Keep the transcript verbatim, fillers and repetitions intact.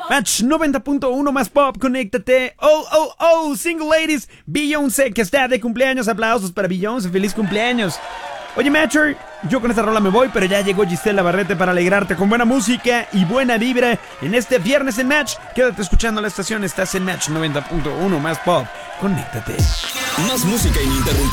Match noventa punto uno más pop, conéctate. Oh, oh, oh, single ladies, Beyoncé, que está de cumpleaños. Aplausos para Beyoncé, feliz cumpleaños. Oye, Matcher, yo con esta rola me voy, pero ya llegó Gisela Barrete para alegrarte con buena música y buena vibra en este viernes en Match. Quédate escuchando la estación, estás en Match noventa punto uno más pop. Conéctate. Más música ininterrumpida.